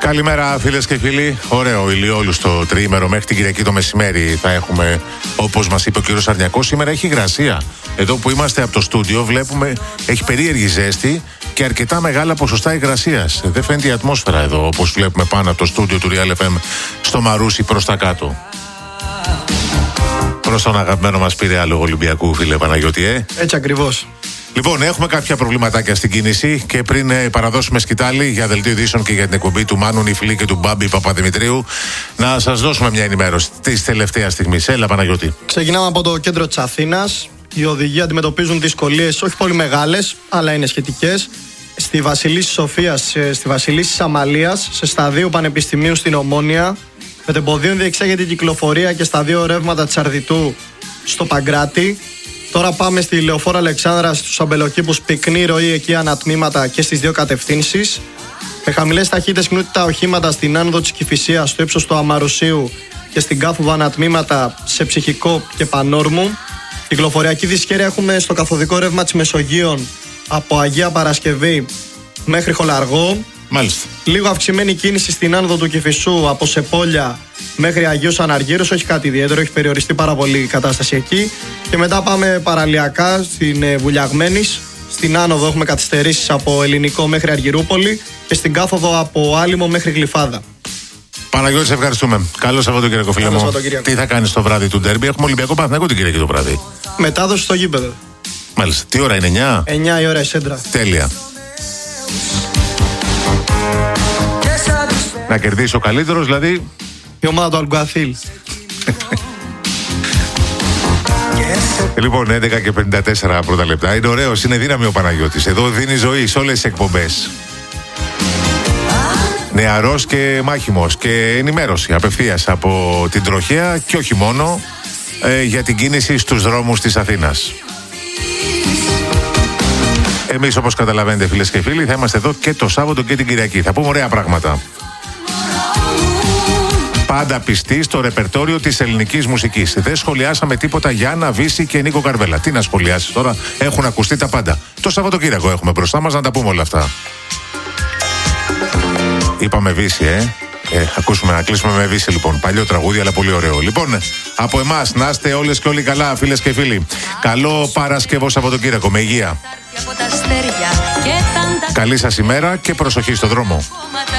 Καλημέρα φίλες και φίλοι. Ωραίο ηλιόλουστο τριήμερο μέχρι την Κυριακή το μεσημέρι θα έχουμε, όπως μας είπε ο κύριος Αρνιακός. Σήμερα έχει υγρασία. Εδώ που είμαστε από το στούντιο βλέπουμε έχει περίεργη ζέστη και αρκετά μεγάλα ποσοστά υγρασίας. Δεν φαίνεται η ατμόσφαιρα εδώ όπως βλέπουμε πάνω από το στούντιο του Real FM στο Μαρούσι προς τα κάτω. Προς τον αγαπημένο μας Πειραιά λόγω Ολυμπιακού, φίλε Παναγιώτη, Έτσι ακριβώς. Λοιπόν, έχουμε κάποια προβληματάκια στην κίνηση και πριν παραδώσουμε σκητάλη για δελτίο ειδήσεων και για την εκπομπή του Μάνου Νιφλή και του Μπάμπη Παπαδημητρίου, να σας δώσουμε μια ενημέρωση της τελευταίας στιγμής. Έλα, Παναγιώτη. Ξεκινάμε από το κέντρο της Αθήνας. Οι οδηγοί αντιμετωπίζουν δυσκολίες όχι πολύ μεγάλες, αλλά είναι σχετικές. Στη Βασιλίσσης Σοφίας, στη Βασιλίσσης Αμαλίας, σε σταδίου Πανεπιστημίου στην Ομόνια. Μετεμποδίων διεξάγεται η κυκλοφορία και στα δύο ρεύματα της Αρδιτού στο Παγκράτη. Τώρα πάμε στη Λεωφόρο Αλεξάνδρα, στους αμπελοκήπους, πυκνή ροή εκεί ανατμήματα και στις δύο κατευθύνσεις. Με χαμηλές ταχύτητες κινούνται τα οχήματα στην άνοδο της Κηφισίας, στο ύψος του Αμαρουσίου και στην Κάφοβα ανατμήματα σε Ψυχικό και Πανόρμου. Κυκλοφοριακή δυσχέρεια έχουμε στο καθοδικό ρεύμα της Μεσογείων από Αγία Παρασκευή μέχρι Χολαργό. Μάλιστα. Λίγο αυξημένη κίνηση στην άνοδο του Κηφισού από Σεπόλια μέχρι Αγίους Αναργύρους. Όχι κάτι ιδιαίτερο, έχει περιοριστεί πάρα πολύ η κατάσταση εκεί. Και μετά πάμε παραλιακά στην Βουλιαγμένης. Στην άνοδο έχουμε καθυστερήσεις από Ελληνικό μέχρι Αργυρούπολη και στην κάθοδο από Άλυμο μέχρι Γλυφάδα. Παναγιώτη, σε ευχαριστούμε. Καλό Σαββατοκύριακο, φίλε μου. Τι θα κάνεις το βράδυ του ντέρμπι? Έχουμε Ολυμπιακό Παναθηναϊκό την Κυριακή το βράδυ. Μετάδοση στο γήπεδο. Μάλιστα. Τι ώρα είναι, 9? 9 η ώρα η Σέντρα. Τέλεια. Να κερδίσει ο καλύτερος, δηλαδή. Η ομάδα του Αλγκουαθίλ. Λοιπόν, 11 και 54 πρώτα λεπτά. Είναι ωραίος, είναι δύναμη ο Παναγιώτης. Εδώ δίνει ζωή σε όλες τις εκπομπές. Νεαρός και μάχημος και ενημέρωση απευθείας από την τροχέα και όχι μόνο για την κίνηση στους δρόμους της Αθήνας. Εμείς, όπως καταλαβαίνετε, φίλες και φίλοι, θα είμαστε εδώ και το Σάββατο και την Κυριακή. Θα πούμε ωραία πράγματα. Πάντα πιστοί στο ρεπερτόριο της ελληνικής μουσικής. Δεν σχολιάσαμε τίποτα για Άννα Βύση και Νίκο Καρβέλα. Τι να σχολιάσεις τώρα, έχουν ακουστεί τα πάντα. Το Σαββατοκύριακο έχουμε μπροστά μας να τα πούμε όλα αυτά. Είπαμε Βύση, ακούσουμε να κλείσουμε με Βύση λοιπόν. Παλιό τραγούδι, αλλά πολύ ωραίο. Λοιπόν, από εμάς να είστε όλες και όλοι καλά, φίλες και φίλοι. Καλό Παρασκευό Σαββατοκύριακο με υγεία. Καλή σας ημέρα και προσοχή στο δρόμο.